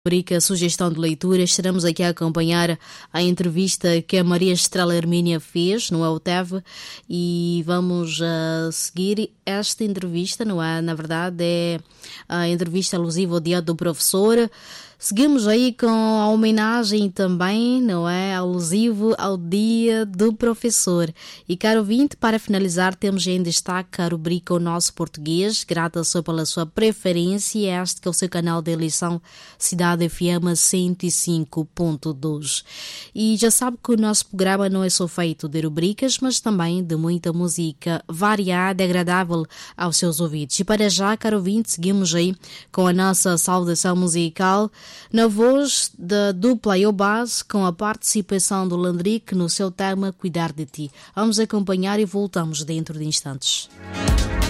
Rubrica Sugestão de Leitura, estaremos aqui a acompanhar a entrevista que a Maria Estrela Hermínia fez no EUTEV e vamos seguir esta entrevista, não é? Na verdade é a entrevista alusiva ao Dia do Professor. Seguimos aí com a homenagem também, não é? Alusivo ao Dia do Professor. E caro ouvinte, para finalizar, temos em destaque a rubrica O Nosso Português, grata só pela sua preferência, este que é o seu canal de eleição Cidade FM 105.2. E já sabe que o nosso programa não é só feito de rubricas, mas também de muita música variada e agradável aos seus ouvidos. E para já, caro ouvinte, seguimos aí com a nossa saudação musical, na voz da dupla Iobase, com a participação do Landrick no seu tema Cuidar de Ti. Vamos acompanhar e voltamos dentro de instantes.